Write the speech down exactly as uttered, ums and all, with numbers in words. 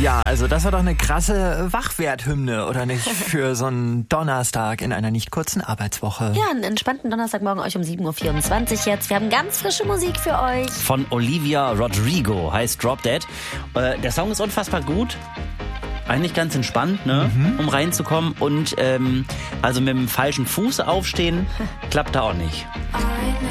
Ja, also das war doch eine krasse Wachwerthymne, oder nicht? Für so einen Donnerstag in einer nicht kurzen Arbeitswoche. Ja, einen entspannten Donnerstagmorgen euch um sieben Uhr vierundzwanzig jetzt. Wir haben ganz frische Musik für euch. Von Olivia Rodrigo, heißt Drop Dead. Äh, der Song ist unfassbar gut. Eigentlich ganz entspannt, ne? Mhm. Um reinzukommen. Und ähm, also mit dem falschen Fuß aufstehen, klappt da auch nicht. I